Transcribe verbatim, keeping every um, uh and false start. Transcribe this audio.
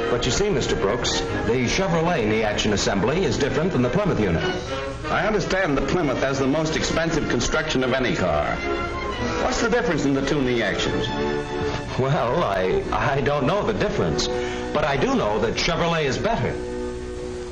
But you see, Mister Brooks, the Chevrolet knee action assembly is different than the Plymouth unit. I understand the Plymouth has the most expensive construction of any car. What's the difference in the two knee actions? Well, I, I don't know the difference, but I do know that Chevrolet is better.